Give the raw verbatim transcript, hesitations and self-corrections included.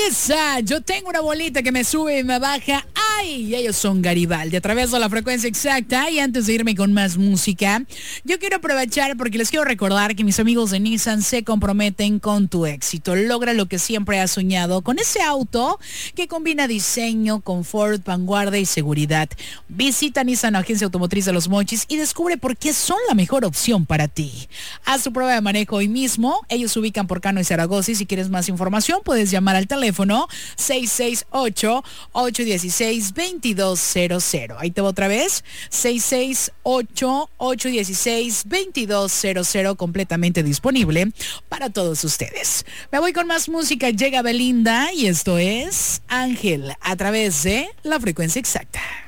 esa, yo tengo una bolita que me sube y me baja. ¡Ay! Ellos son Garibaldi a través de la frecuencia exacta. Y antes de irme con más música, yo quiero aprovechar porque les quiero recordar que mis amigos de Nissan se comprometen con tu éxito. Logra lo que siempre has soñado con ese auto que combina diseño, confort, vanguardia y seguridad. Visita Nissan Agencia Automotriz de Los Mochis y descubre por qué son la mejor opción para ti. Haz tu prueba de manejo hoy mismo. Ellos se ubican por Cano y Zaragoza. Y si quieres más información, puedes llamar al teléfono seis seis ocho, ocho uno seis, dos dos cero cero. Ahí te voy otra vez. seis seis ocho, ocho uno seis, dos dos cero cero, completamente disponible para todos ustedes. Me voy con más música. Llega Belinda y esto es Ángel a través de la frecuencia exacta.